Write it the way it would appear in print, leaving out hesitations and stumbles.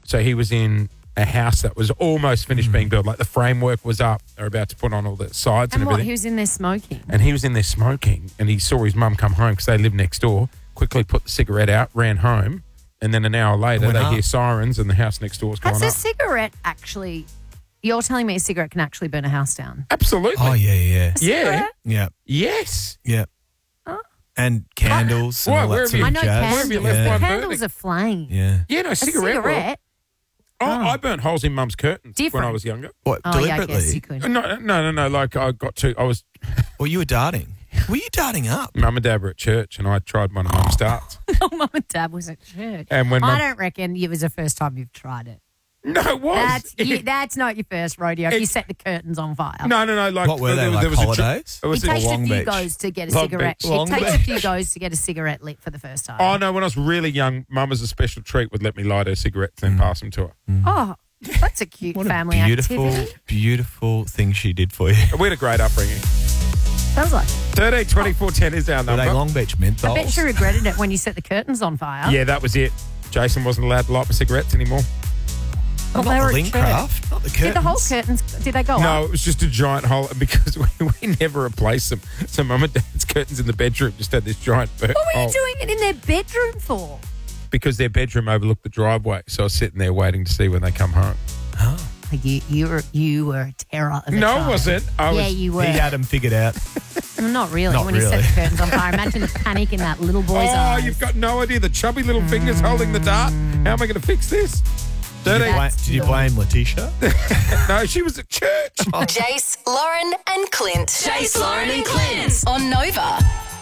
So he was in a house that was almost finished being built. Like the framework was up. They're about to put on all the sides and And what, everything. he was in there smoking? And he was in there smoking, and he saw his mum come home because they lived next door, quickly put the cigarette out, ran home, and then an hour later Went they up. hear sirens and the house next door is going Has a up. cigarette actually... You're telling me a cigarette can actually burn a house down? Absolutely. Oh, yeah. Yeah. Cigarette? Yeah. Yes. Yeah. Oh. And candles and Why, all where that have sort you- I of know jazz. Where have you candles. left one Candles burning? are flame. Yeah. Yeah, no, A cigarette. cigarette? I burnt holes in mum's curtains when Different. I was younger. What, Oh, yeah, I deliberately? guess you could. No. Like I was, Well, you were darting. Were you darting up? mum and dad were at church and I tried one of mum's darts. Oh, Mum and Dad was at church. And when I Mum- don't reckon it was the first time you've tried it. No, it was. That's not your first rodeo. You It- set the curtains on fire. No. Like What were they, there like was a holidays? It It was takes a Long few Beach. goes to get a Long cigarette. Beach. Long It takes a Beach. few goes to get a cigarette lit for the first time. Oh no! When I was really young, mum as a special treat would let me light her cigarettes and then pass them to her. Oh, that's a cute What family a beautiful, activity. beautiful thing she did for you. We had a great upbringing. Sounds like it. 13 24 10 is our Were number. they Long Beach I menthols? bet you regretted it when you set the curtains on fire. Yeah, that was it. Jason wasn't allowed to light my cigarettes anymore. Well, Not they the were at Lincraft, not the curtains. Did the whole curtains, did they go No, up? it was just a giant hole because we never replaced them. So mum and dad's curtains in the bedroom just had this giant burnt What were hole you doing it in their bedroom for? because their bedroom overlooked the driveway. So I was sitting there waiting to see when they come home. You were a terror of a No, child. I wasn't. I Yeah, was. you were. He had them figured out. Well, not really. Not when he set really. the curtains on fire, imagine the panic in that little boy's Oh, eyes. you've got no idea. The chubby little fingers holding the dart. How am I going to fix this? 13. Did you blame Letitia? No, she was at church. Jace, Lauren, and Clint. Jace, Lauren, and Clint on Nova.